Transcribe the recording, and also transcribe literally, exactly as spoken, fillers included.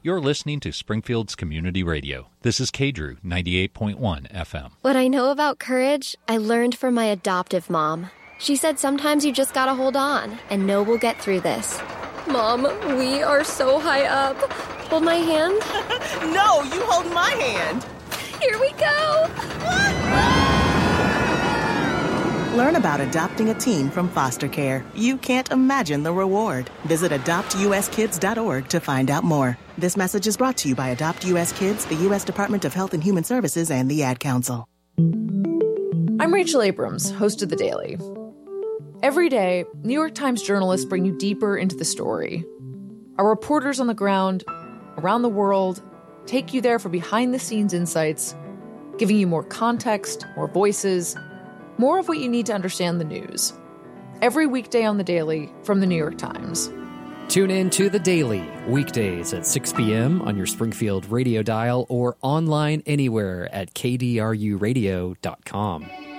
You're listening to Springfield's Community Radio. This is K-Drew, ninety-eight point one F M. What I know about courage, I learned from my adoptive mom. She said sometimes you just gotta hold on and know we'll get through this. Mom, we are so high up. Hold my hand. No, you hold my hand. Here we go. Learn about adopting a teen from foster care. You can't imagine the reward. Visit adopt u s kids dot org to find out more. This message is brought to you by Adopt U S Kids, the U S Department of Health and Human Services, and the Ad Council. I'm Rachel Abrams, host of The Daily. Every day, New York Times journalists bring you deeper into the story. Our reporters on the ground, around the world, take you there for behind-the-scenes insights, giving you more context, more voices, more of what you need to understand the news. Every weekday on The Daily from The New York Times. Tune in to The Daily, weekdays at six p.m. on your Springfield radio dial or online anywhere at k d r u radio dot com.